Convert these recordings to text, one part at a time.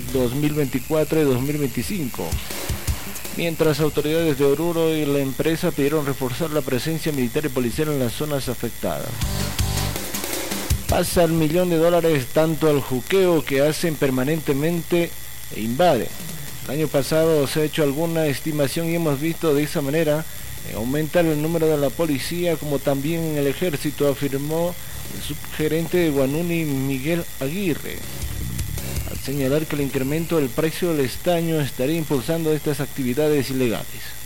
2024 y 2025. Mientras autoridades de Oruro y la empresa pidieron reforzar la presencia militar y policial en las zonas afectadas. Pasa el $1.000.000 tanto al juqueo que hacen permanentemente e invade. El año pasado se ha hecho alguna estimación y hemos visto de esa manera aumentar el número de la policía como también en el ejército, afirmó el subgerente de Guanuni, Miguel Aguirre, al señalar que el incremento del precio del estaño estaría impulsando estas actividades ilegales.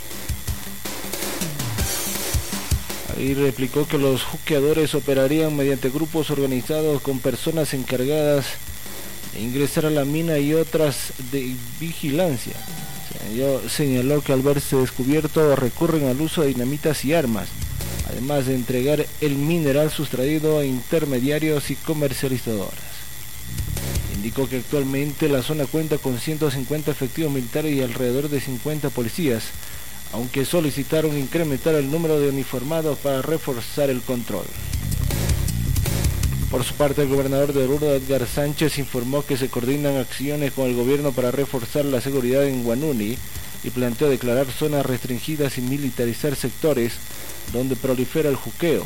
Aguirre explicó que los juqueadores operarían mediante grupos organizados con personas encargadas de ingresar a la mina y otras de vigilancia. Señaló que al verse descubierto recurren al uso de dinamitas y armas, además de entregar el mineral sustraído a intermediarios y comercializadoras. Indicó que actualmente la zona cuenta con 150 efectivos militares y alrededor de 50 policías, aunque solicitaron incrementar el número de uniformados para reforzar el control. Por su parte, el gobernador de Oruro, Edgar Sánchez, informó que se coordinan acciones con el gobierno para reforzar la seguridad en Guanuni y planteó declarar zonas restringidas y militarizar sectores donde prolifera el juqueo.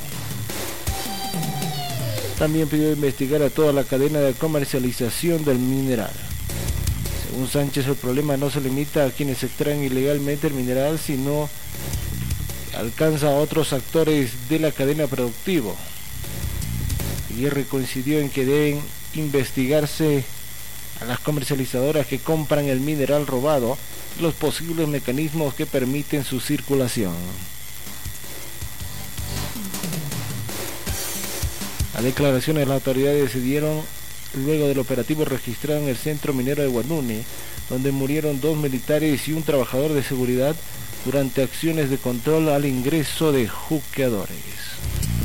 También pidió investigar a toda la cadena de comercialización del mineral. Según Sánchez, el problema no se limita a quienes extraen ilegalmente el mineral, sino que alcanza a otros actores de la cadena productiva. Aguirre coincidió en que deben investigarse a las comercializadoras que compran el mineral robado y los posibles mecanismos que permiten su circulación. Las declaraciones de las autoridades se dieron luego del operativo registrado en el centro minero de Guanuni, donde murieron 2 militares y un trabajador de seguridad durante acciones de control al ingreso de juqueadores.